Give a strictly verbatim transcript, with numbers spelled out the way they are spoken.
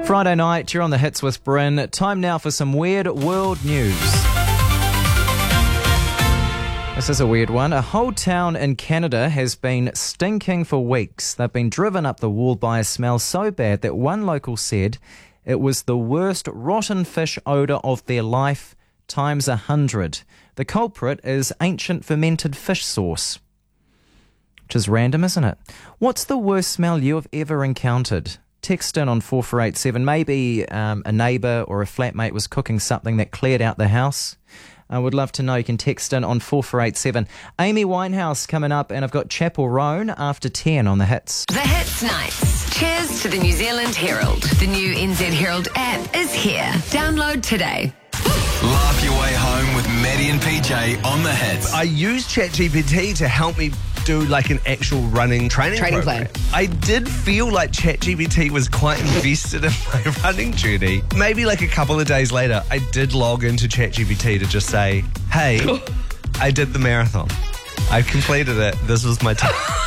Friday night, you're on the hits with Bryn. Time now for some weird world news. This is a weird one. A whole town in Canada has been stinking for weeks. They've been driven up the wall by a smell so bad that one local said it was the worst rotten fish odour of their life times a hundred. The culprit is ancient fermented fish sauce. Which is random, isn't it? What's the worst smell you have ever encountered? Text in on four four eight seven. Maybe um, a neighbour or a flatmate was cooking something that cleared out the house. I would love to know. You can text in on four four eight seven. Amy Winehouse coming up, and I've got Chapel Roan after ten on the hits. The Hits Nights. Cheers to the New Zealand Herald. The new N Z Herald app is here. Download today. Laugh your way home with Maddie and P J on the hits. I used ChatGPT to help me do like an actual running training, Training program. plan. I did feel like ChatGPT was quite invested in my running journey. Maybe like a couple of days later, I did log into ChatGPT to just say, hey, I did the marathon. I completed it. This was my time.